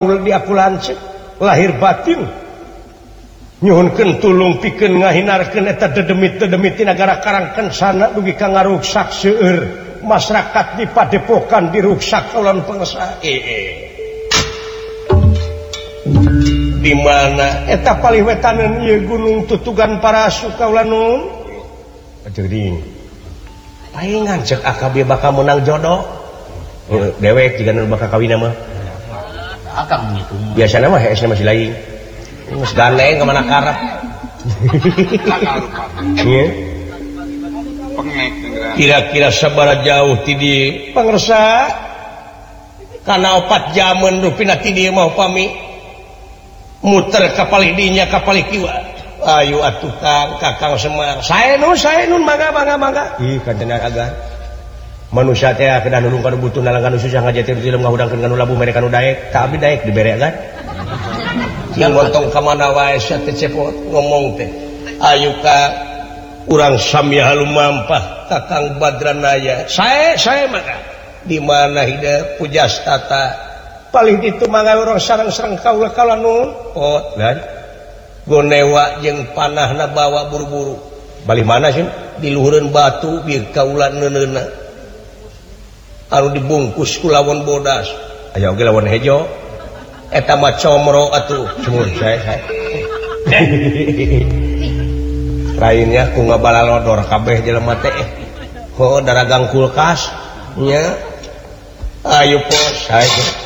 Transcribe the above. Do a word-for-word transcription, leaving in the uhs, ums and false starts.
di aku lancet lahir batin nyuhunkeun tulung pikeun ngahinarkeun eta dedemit-dedemit ti nagara karangkeun sana dugi ka ngaruksak seueur masyarakat di padepokan diruksak ulun pangsa ee di mana eta paliwetaneun ieu gunung tutugan Parasu kaula nuhun jeung paingan cek A K B bakal menang jodoh dewek jiga nu bakal kawin mah akang gitu biasanya mah H S masih lain geus gandeng ke mana karep iya kira-kira sabaraha jauh ti dieu pangresa kana opat jaman rupina ti dieu mah upami muter ka palidinya ka palikiwa ayo atuh Kang Kakang Semar sae nun sae nun mangga mangga mangga ih kantenan agan manusia teh kedah nulung kana butuh nalangan susah ngajetir film ngahudangkeun kana labu mereka nu daek ka abdi daek dibere kan yang montong ka mana wae sia teh cepot ngomong teh ayo ka urang samya lumampah Kakang Badranaya sae sae maka di mana hidep pujastata paling ditu mangga urang sareng-sareng kaula kaula nun pot kan gonewa jeung panahna bawa buru-buru balik mana sih di luhureun batu bieu kaula neuneuna anu dibungkus ku lawan bodas aya oge lawan hejo eta mah comro atuh cumun sae sae lainnya ku ngabalalodor kabeh jelema teh ho daragang kulkas nya ayo pos sae